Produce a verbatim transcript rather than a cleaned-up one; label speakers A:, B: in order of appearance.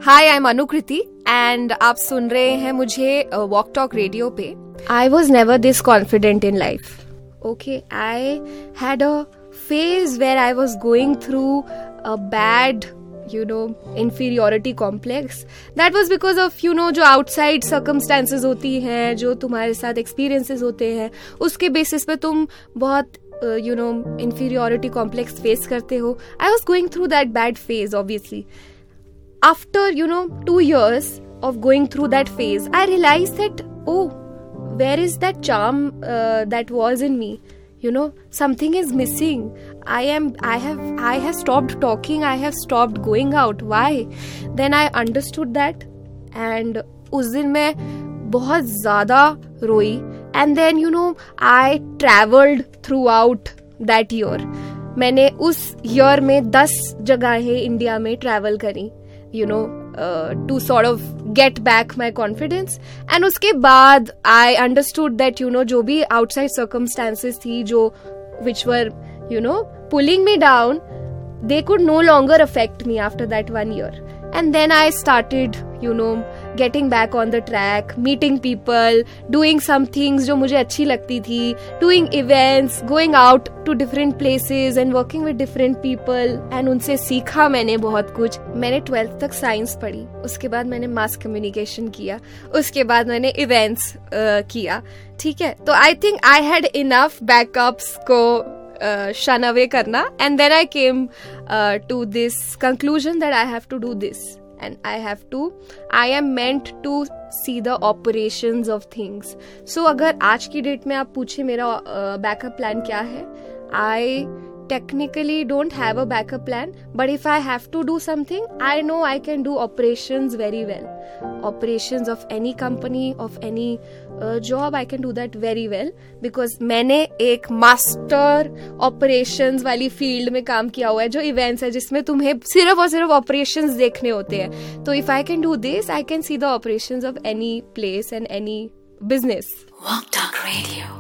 A: Hi, I am Anukriti and आप सुन रहे हैं मुझे वॉक टॉक रेडियो पे. I was never this confident in life. Okay, I had a phase where I was going through a bad, you know, inferiority complex. That was because of, you know, जो outside circumstances होती हैं, जो तुम्हारे साथ experiences होते हैं, उसके basis पे तुम बहुत, uh, you know, inferiority complex face करते हो. I was going through that bad phase, obviously. After, you know, two years of going through that phase, I realized that, oh, where is that charm uh, that was in me? You know, something is missing. I am, I have, I have stopped talking. I have stopped going out. Why? Then I understood that, and उस दिन मैं बहुत ज़्यादा रोई. And then, you know, I traveled throughout that year. मैंने उस year में दस जगहें इंडिया में travel करी. You know, uh, to sort of get back my confidence. And उसके बाद I understood that, you know, जो भी outside circumstances थी, जो which were, you know, pulling me down, they could no longer affect me after that one year. And then I started, you know, getting back on the track, meeting people, doing some things जो मुझे अच्छी लगती थी, doing events, going out to different places and working with different people. And उनसे सीखा मैंने बहुत कुछ. मैंने ट्वेल्थ तक साइंस पढ़ी, उसके बाद मैंने मास कम्युनिकेशन किया, उसके बाद मैंने इवेंट्स uh, किया. ठीक है, तो I think I had enough backups को Uh, shun away karna, and then I came uh, to this conclusion that I have to do this, and I have to, I am meant to see the operations of things. So अगर आज की date में आप पूछे मेरा backup plan क्या है, I technically don't have a backup plan, but if I have to do something, I know I can do operations very well. Operations of any company, of any uh, job, I can do that very well because मैंने एक master operations वाली field में काम किया हुआ है, जो events है जिसमें तुम्हें सिर्फ और सिर्फ operations देखने होते हैं. तो if I can do this, I can see the operations of any place and any business. Walk Talk Radio.